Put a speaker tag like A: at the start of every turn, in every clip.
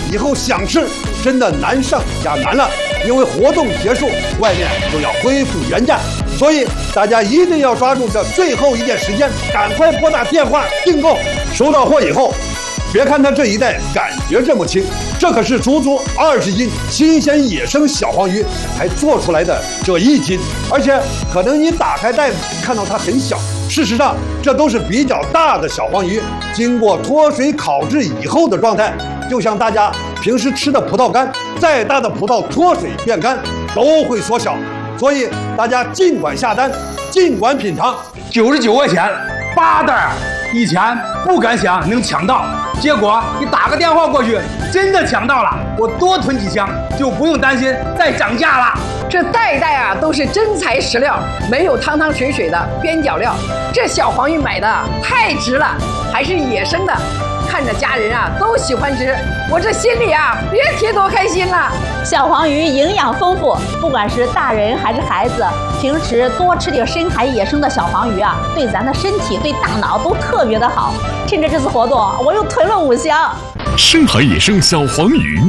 A: 以后想吃真的难上加难了，因为活动结束，外面就要恢复原价，所以大家一定要抓住这最后一点时间，赶快拨打电话订购。收到货以后，别看它这一袋感觉这么轻，这可是足足20斤新鲜野生小黄鱼才做出来的这1斤，而且可能你打开袋子看到它很小，事实上这都是比较大的小黄鱼，经过脱水烤制以后的状态，就像大家平时吃的葡萄干，再大的葡萄脱水变干都会缩小，所以大家尽管下单，尽管品尝。
B: 99块钱8袋，以前不敢想能抢到，结果你打个电话过去，真的抢到了，我多囤几箱就不用担心再涨价了。
C: 这袋袋啊都是真材实料，没有汤汤水水的边角料。这小黄鱼买的太值了，还是野生的，看着家人啊都喜欢吃，我这心里啊别提多开心了。
D: 小黄鱼营养丰富，不管是大人还是孩子，平时多吃点深海野生的小黄鱼啊，对咱的身体对大脑都特别的好。趁着这次活动，我又囤了5箱。
E: 深海野生小黄鱼，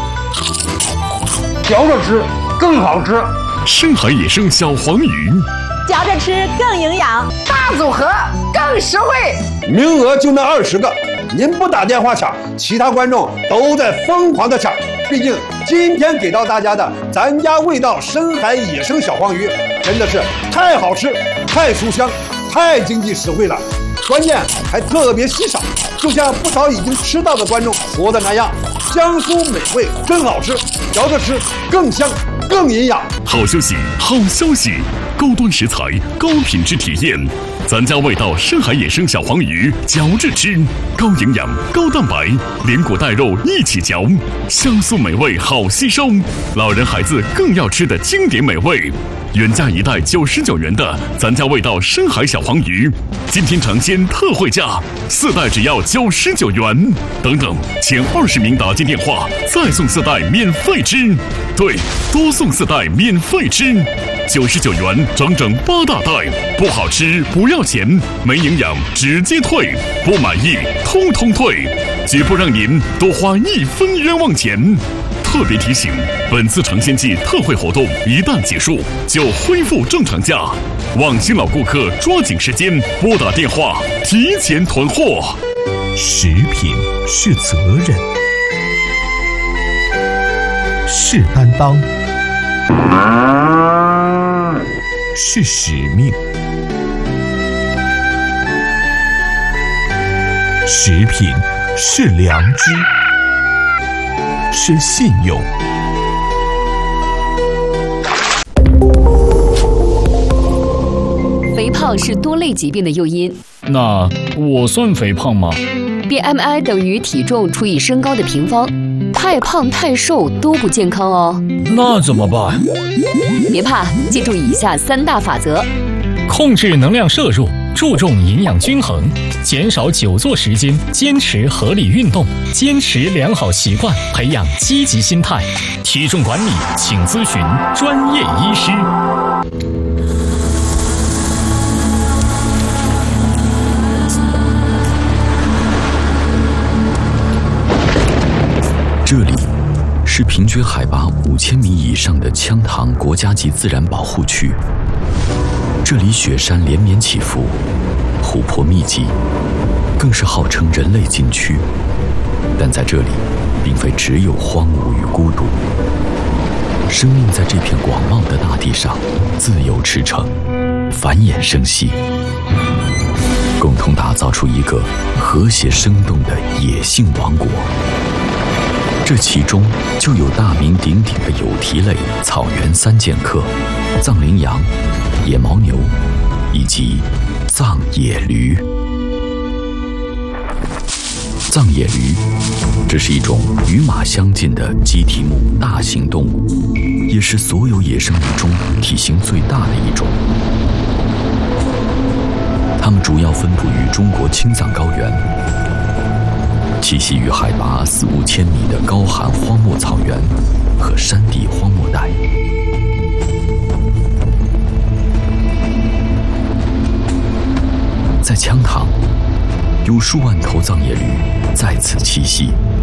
B: 嚼着吃更好吃。
E: 深海野生小黄鱼，
D: 嚼着吃更营养，
C: 大组合更实惠。
A: 名额就那20个，您不打电话抢，其他观众都在疯狂的抢。毕竟今天给到大家的咱家味道深海野生小黄鱼，真的是太好吃、太酥香、太经济实惠了，关键还特别稀少。就像不少已经吃到的观众说的那样，香酥美味，真好吃，嚼着吃更香更营养。
E: 好消息，好消息！高端食材，高品质体验，咱家味道深海野生小黄鱼，嚼着吃，高营养、高蛋白，连骨带肉一起嚼，香酥美味好吸收，老人孩子更要吃的经典美味。原价1袋99元的咱家味道深海小黄鱼，今天尝鲜特惠价，4袋只要99元。等等，前20名打进电话，再送4袋免费吃。对，多送4袋免费吃，99元整整8大袋，不好吃不要钱，没营养直接退，不满意通通退，绝不让您多花1分冤枉钱。特别提醒，本次尝鲜季特惠活动一旦结束，就恢复正常价，望新老顾客抓紧时间拨打电话提前囤货。
F: 食品是责任，是担当，是使命。食品是良知，是信用。
G: 肥胖是多类疾病的诱因。
H: 那我算肥胖吗？
G: BMI 等于体重除以身高的平方，太胖太瘦都不健康哦。
H: 那怎么办？
G: 别怕，记住以下3大法则：
H: 控制能量摄入，注重营养均衡，减少久坐时间，坚持合理运动，坚持良好习惯，培养积极心态。体重管理，请咨询专业医师。
I: 这里是平均海拔5000米以上的羌塘国家级自然保护区。这里雪山连绵起伏，湖泊密集，更是号称人类禁区。但在这里，并非只有荒芜与孤独，生命在这片广袤的大地上自由驰骋，繁衍生息，共同打造出一个和谐生动的野性王国。这其中就有大名鼎鼎的有蹄类草原3剑客——藏羚羊、野牦牛以及藏野驴。藏野驴，这是一种与马相近的鸡蹄目大型动物，也是所有野生鱼中体型最大的一种。它们主要分布于中国青藏高原，栖息于海拔4-5千米的高寒荒漠草原和山地荒漠带。在羌塘，有数万头藏野驴在此栖息，